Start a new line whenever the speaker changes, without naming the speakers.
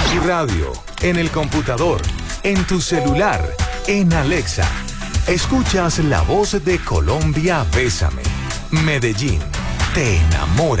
tu radio, en el computador, en tu celular, en Alexa. Escuchas la voz de Colombia Bésame. Medellín te enamora.